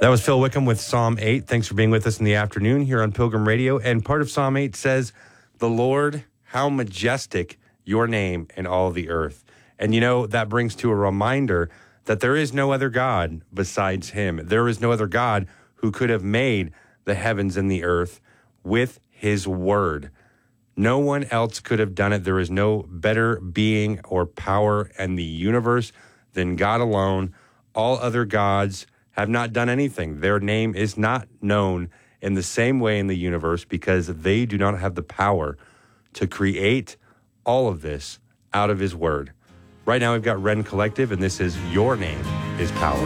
That was Phil Wickham with Psalm 8. Thanks for being with us in the afternoon here on Pilgrim Radio. And part of Psalm 8 says, "The Lord, how majestic your name in all the earth." And that brings to a reminder that there is no other God besides him. There is no other God who could have made the heavens and the earth with his word. No one else could have done it. There is no better being or power in the universe than God alone. All other gods have not done anything. Their name is not known in the same way in the universe because they do not have the power to create all of this out of his word. Right now we've got Ren Collective, and this is Your Name is Power.